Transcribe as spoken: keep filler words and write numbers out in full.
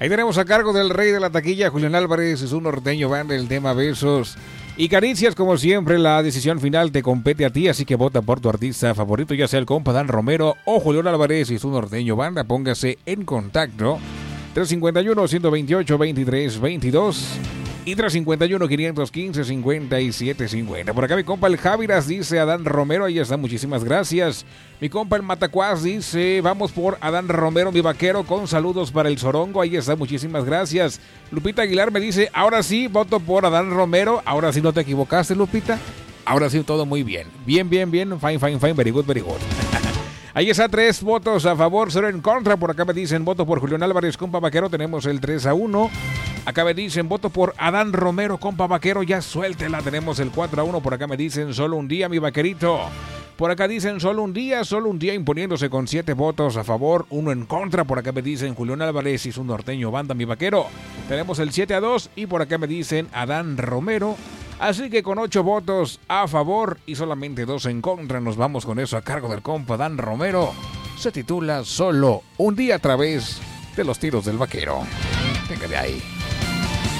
Ahí tenemos a cargo del rey de la taquilla, Julián Álvarez, es un norteño banda, el tema Besos y Caricias. Como siempre, la decisión final te compete a ti, así que vota por tu artista favorito, ya sea el compa Dan Romero o Julián Álvarez y su norteño banda. Póngase en contacto tres cinco uno, uno dos ocho, veintitrés veintidós y tres cinco uno, quinientos quince, cincuenta y siete cincuenta. Por acá mi compa el Javiras dice Adán Romero, ahí está, muchísimas gracias. Mi compa el Matacuás dice vamos por Adán Romero, mi vaquero, con saludos para el Zorongo, ahí está, muchísimas gracias. Lupita Aguilar me dice, ahora sí, voto por Adán Romero. Ahora sí no te equivocaste, Lupita. Ahora sí, todo muy bien. Bien, bien, bien, fine, fine, fine, very good, very good. Ahí está, tres votos a favor, cero en contra. Por acá me dicen voto por Julián Álvarez, compa vaquero, tenemos el tres a uno. Acá me dicen voto por Adán Romero, compa vaquero, ya suéltela, tenemos el cuatro a uno. Por acá me dicen solo un día, mi vaquerito. Por acá dicen solo un día, solo un día, imponiéndose con siete votos a favor, uno en contra. Por acá me dicen Julián Álvarez y su norteño banda, mi vaquero. Tenemos el siete a dos y por acá me dicen Adán Romero. Así que con ocho votos a favor y solamente dos en contra, nos vamos con eso a cargo del compa Dan Romero. Se titula Solo un día a través de los tiros del vaquero. Venga de ahí.